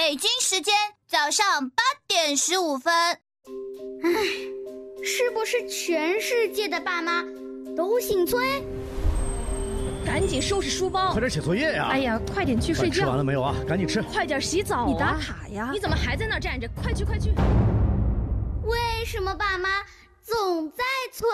北京时间早上8:15。 是不是全世界的爸妈都姓崔？ 赶紧收拾书包， 快点写作业呀！ 哎呀，快点去睡觉。 吃完了没有啊？赶紧吃。 快点洗澡啊！你打卡呀！你怎么还在那儿站着？快去快去！ 为什么爸妈总在催？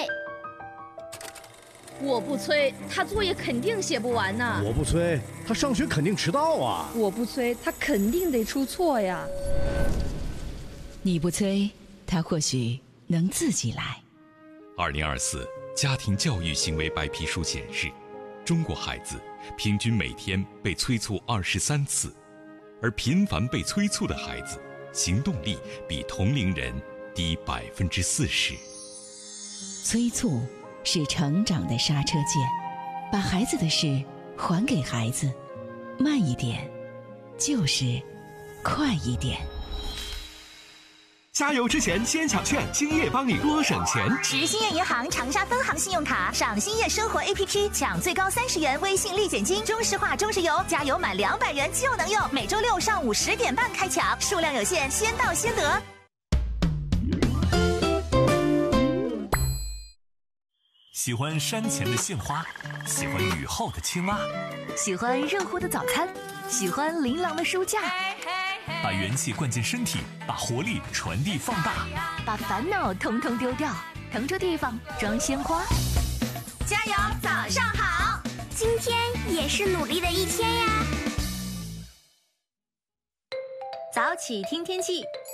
我不催，他作业肯定写不完呢。 我不催，他上学肯定迟到啊。 我不催，他肯定得出错呀。 你不催，他或许能自己来。 2024家庭教育行为白皮书显示，中国孩子平均每天被催促23次，而频繁被催促的孩子，行动力比同龄人低40%。 催促是成长的刹车键，把孩子的事还给孩子，慢一点，就是快一点。 加油之前先抢券，兴业帮你多省钱。 持兴业银行长沙分行信用卡，上兴业生活 APP 抢最高30元微信立减金，中石化中石油加油满200元就能用。每周六上午10点半开抢，数量有限，先到先得。 喜欢山前的杏花，喜欢雨后的青蛙， 喜欢热乎的早餐，喜欢琳琅的书架。 把元气灌进身体，把活力传递放大， 把烦恼统统丢掉，腾出地方装鲜花。加油，早上好！ 今天也是努力的一天呀。 早起听天气，